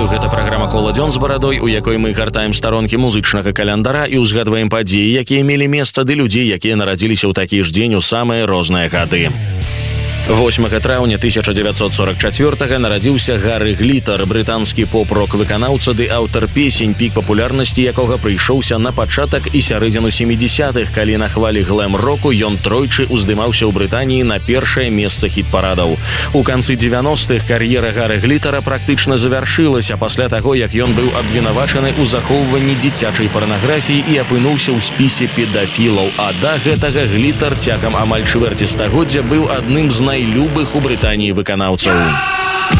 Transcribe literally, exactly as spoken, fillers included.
Нагадаю, гэта праграма «Кола дзён з барадой», у якой мы гартаем старонкі музычнага календара і ўзгадваем падзеі, якія мелі месца, ды людзей, якія нарадзіліся ў такі ж дзень у самыя розныя гады. восьмага траўня тысяча дзевяцьсот сорок чацвёртага нарадзіўся Гарры Глітар, брытанскі поп-рок выканаўца ды аўтар песень, пік папулярнасці якога прыйшоўся на пачатак і сярэдзіну сямідзясятых, калі на хвалі глэм-року ён тройчы ўздымаўся ў Брытаніі на першае месца хіт-парадаў. У канцы дзевяностых кар'ера Гарры Глітара практычна завяршылася пасля таго, як ён быў абвінавачаны ў захоўванні дзіцячай парнаграфіі і апынуўся ў спісе педафілаў, а да гэтага Глітар цягам амаль чвэрці стагоддзя быў адным з найлюбых у Брытаніі выканаўцаў.